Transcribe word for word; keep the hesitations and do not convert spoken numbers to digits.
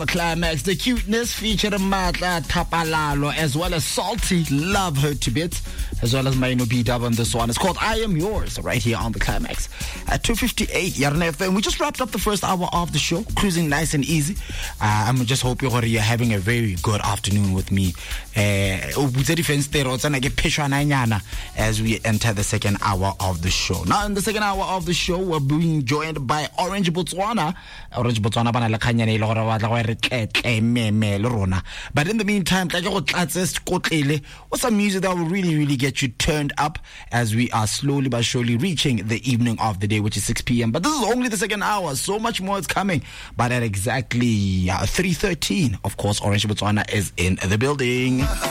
Climax, the cuteness featured Matla Tapalalo, as well as Salty, love her to bits, as well as Maino B-Dub on this one. It's called I Am Yours, right here on the Climax at two fifty-eight. Yarn F M. We just wrapped up the first hour of the show, cruising nice and easy. Uh, I'm just hoping you're having a very good afternoon with me. As we enter the second hour of the show. Now, in the second hour of the show, we're being joined by Orange Botswana. Orange Botswana, but in the meantime, what's some music that will really, really get you turned up as we are slowly but surely reaching the evening of the day, which is six p.m. But this is only the second hour. So much more is coming. But at exactly uh, three thirteen, of course, Orange Botswana is in the building.